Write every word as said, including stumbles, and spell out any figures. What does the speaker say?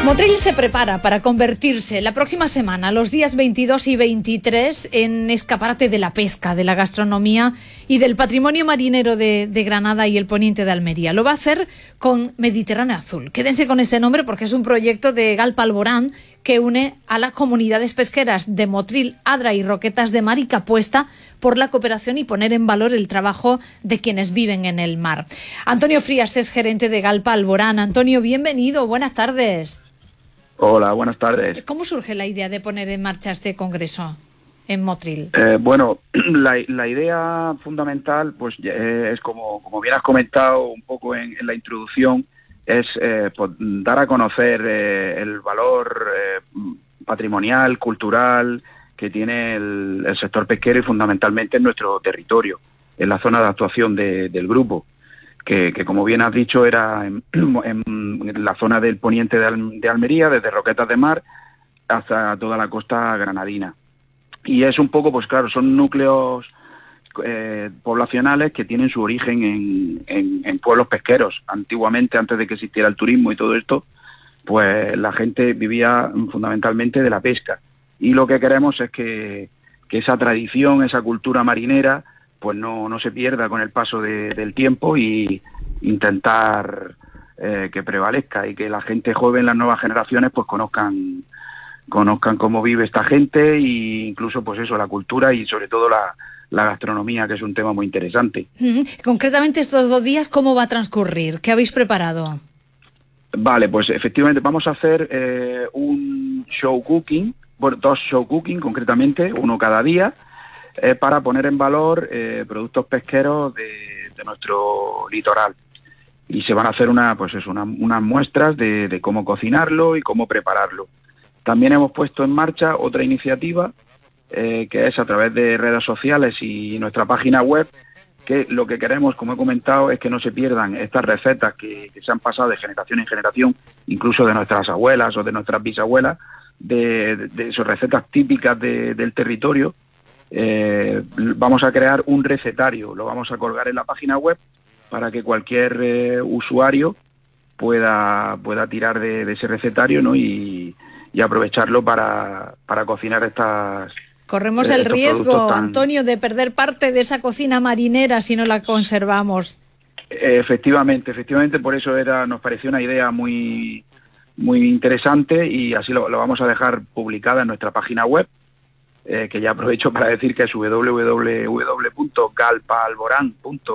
Motril se prepara para convertirse la próxima semana, los días veintidós y veintitrés, en escaparate de la pesca, de la gastronomía y del patrimonio marinero de, de Granada y el poniente de Almería. Lo va a hacer con Mediterráneo Azul. Quédense con este nombre porque es un proyecto de Galp Alborán que une a las comunidades pesqueras de Motril, Adra y Roquetas de Mar y que apuesta por la cooperación y poner en valor el trabajo de quienes viven en el mar. Antonio Frías es gerente de Galp Alborán. Antonio, bienvenido, buenas tardes. Hola, buenas tardes. ¿Cómo surge la idea de poner en marcha este congreso en Motril? Eh, bueno, la, la idea fundamental, pues eh, es como, como bien has comentado un poco en, en la introducción, es eh, pues, dar a conocer eh, el valor eh, patrimonial, cultural que tiene el, el sector pesquero y fundamentalmente en nuestro territorio, en la zona de actuación de, del grupo. Que, que como bien has dicho era en, en la zona del poniente de, Al, de Almería, desde Roquetas de Mar hasta toda la costa granadina. Y es un poco, pues claro, son núcleos eh, poblacionales que tienen su origen en, en, en pueblos pesqueros. Antiguamente, antes de que existiera el turismo y todo esto, pues la gente vivía fundamentalmente de la pesca. Y lo que queremos es que, que esa tradición, esa cultura marinera, pues no, no se pierda con el paso de, del tiempo y intentar eh, que prevalezca y que la gente joven, las nuevas generaciones, pues conozcan conozcan cómo vive esta gente e incluso pues eso, la cultura y sobre todo la, la gastronomía, que es un tema muy interesante. Concretamente estos dos días, ¿cómo va a transcurrir? ¿Qué habéis preparado? Vale, pues efectivamente vamos a hacer eh, un show cooking, bueno, dos show cooking concretamente, uno cada día, Eh, para poner en valor eh, productos pesqueros de, de nuestro litoral. Y se van a hacer una, pues eso, una, unas muestras de, de cómo cocinarlo y cómo prepararlo. También hemos puesto en marcha otra iniciativa eh, que es a través de redes sociales y nuestra página web, que lo que queremos, como he comentado, es que no se pierdan estas recetas que, que se han pasado de generación en generación, incluso de nuestras abuelas o de nuestras bisabuelas, de, de, de esas recetas típicas de, del territorio. Eh, vamos a crear un recetario, lo vamos a colgar en la página web para que cualquier eh, usuario pueda pueda tirar de, de ese recetario, ¿no? y, y aprovecharlo para, para cocinar estas Corremos eh, el riesgo, tan... Antonio, de perder parte de esa cocina marinera si no la conservamos. Efectivamente, efectivamente, por eso era nos pareció una idea muy muy interesante y así lo, lo vamos a dejar publicada en nuestra página web. Eh, que ya aprovecho para decir que es w w w punto galp alborán punto